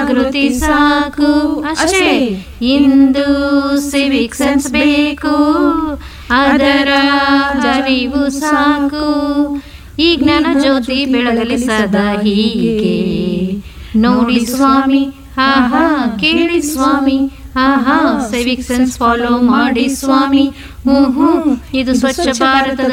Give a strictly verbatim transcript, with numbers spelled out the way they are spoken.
ಜಾಗೃತಿ ಸಾಕು ಅಷ್ಟೇ. ಇಂದು ಸಿವಿಕ್ ಸೆನ್ಸ್ ಬೇಕು, ಅದರ ಅರಿವು ಸಾಕು. ಈ ಜ್ಞಾನ ಜ್ಯೋತಿ ಬೆಳಗಲಿ ಸದಾ ಹೀಗೆ. ನೋಡಿ ಸ್ವಾಮಿ, ಹಾ ಹಾ ಕೇಳಿ ಸ್ವಾಮಿ, ಹಾ ಹಾ ಸಿವಿಕ್ ಸೆನ್ಸ್ ಫಾಲೋ ಮಾಡಿ ಸ್ವಾಮಿ. ಹ್ಮ್ ಹ್ಮ್ ಇದು ಸ್ವಚ್ಛ ಭಾರತದ